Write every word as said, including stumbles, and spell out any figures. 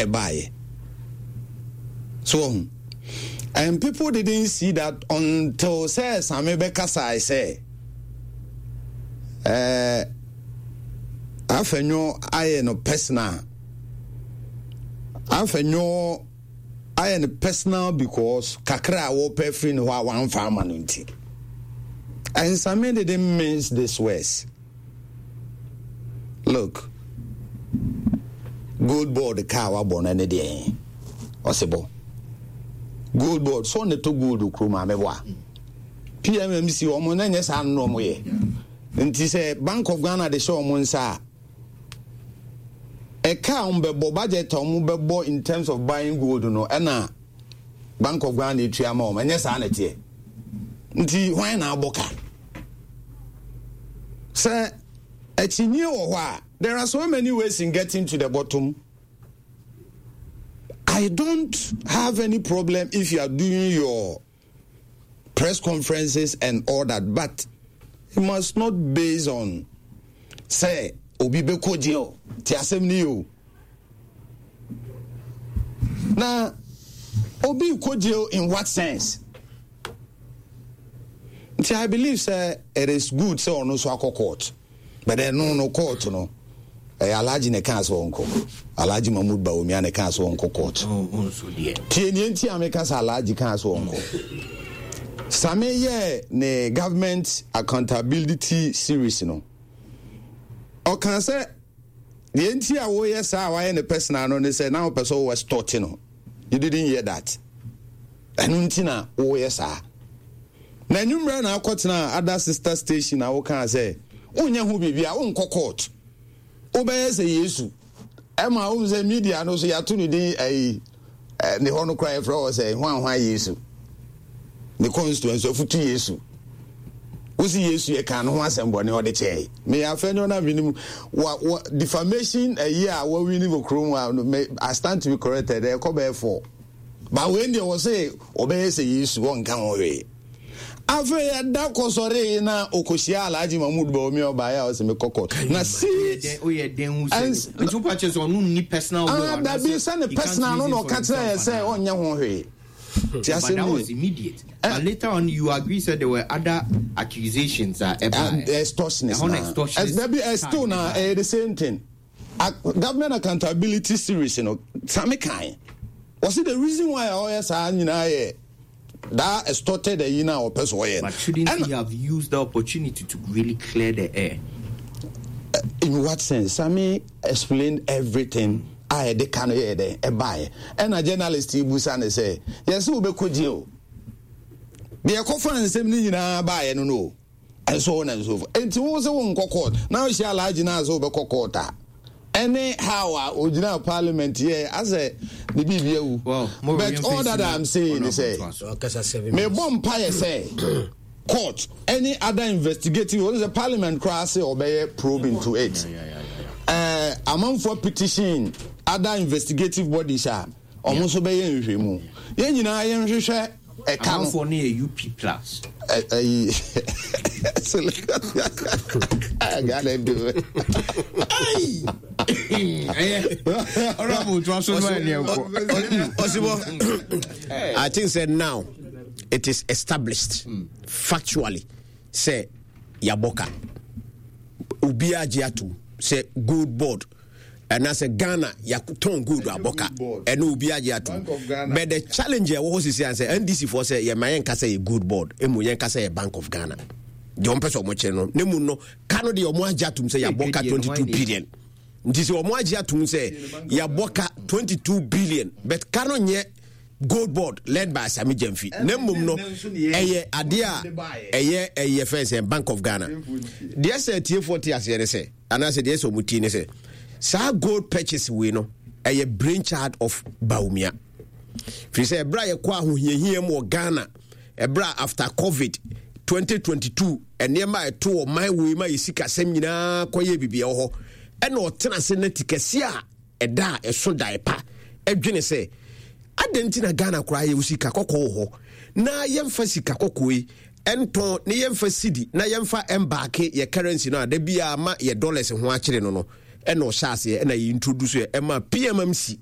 ebaye. So and people didn't see that until say Samebe Kasa I say uh afenyo aye no personal afenyo aye no personal because kakra wo pay free no one farmer no nti. And Samebe didn't miss this words. Look, good board the car wa born any day. Possible. Good board so ne to good kroma mebwa. P M M C omo na nyesa no mo ye. Nti say Bank of Ghana de show omo nsa. E ka umbebo budget omo bebo in terms of buying gold no e na Bank of Ghana etua ma omo nyesa na tie. Nti hwan na aboka. Say etinye wo ho. There are so many ways in getting to the bottom. I don't have any problem if you are doing your press conferences and all that, but it must not base on say obi be kodie ti asem ni o. Now obi kodie in what sense? See, I believe say it is good say ono so akọ court, but then no no court no. Alaji ne kan so onko Alaji Mahmoud Bawumia ne kan so onko court oh oh so dear tieni enti ameka sa Alaji kan so onko same ye ne government accountability series no o kan say the enti a wo yes a why ne personal no ne say now person was starting no you didn't hear that enu enti na wo yes a na nwumra na akotena other sister station a wo kan say onye hu bibia wo onko court obey say yesu ema o say media no so ya to ni di eh ne hono cry for say hwan hwan yesu the constituency of tu yesu usi yesu e kan ho asembo ne ode che me afenyo na vinim wa defamation a year wa wini go krom I stand to be corrected e ko be for but when they was say obey say yesu won kan ho we afa ya da kosore na okosia Alhaji Mahmoud Bawumia obaya o se me kokot na see o ye den hu se ntu pa che so no ni personal go ah that be say personal no no catch say onya ho hwe but that was immediate uh, but later on you agree said there were other accusations uh, about uh, extortionist as baby as still now uh, the same thing uh, government accountability series you know same kind was it the reason why O S A nyina ye that extorted the yina or person way. But shouldn't and, he have used the opportunity to really clear the air? Uh, in what sense? Sammy explained everything. I they can hear the a buy. And a journalist Busane say, yes, we be could you. Be a conference in buy and no. And so on and so forth. And to was a one court. Now she allowed you now over cockota. Anyhow, original parliament here as a the B B U. Well, but all that I'm saying is say, me bomb pie say, court any other investigative what is a parliament cross or be probe into it. Uh, among for petition other investigative bodies are almost be in mu. Yen nyina yen hwehwe e kan for near U P plus. I gotta do it. I think said now it is established factually say Yaboka Ubia Jiatu say good board and as a Ghana Yakuton good Aboka and Ubia Jiatu but the challenger was he say N D C for say Yamayanka say a good board Emuyanka say a Bank of Ghana John Peso Mocheno Nemuno Kano de Omoajatum say Yaboka twenty-two billion this Omoajatum say Yaboka twenty-two billion but Kano nye gold board led by Sami Jemfi Nemum no eye adia eye eye fence Bank of Ghana there say T forty as you say and I said yes omutine say sa gold purchase we no eye brainchild of Bawumia fi say bra ye kwa ahohiahia mo Ghana e bra after COVID twenty twenty-two enema eto o man we ma yisika sem nyina koye bibia ho e na otena se na tikase a eda eso dai pa edwene se adentina Ghana kura ye usika kokko ho na yemfa sika kokko yi enton ne yemfa cedi na yemfa embarke ye currency no ada bia ma ye dollars ho akire no no e na o hyase e na ye introduce e ma P M M C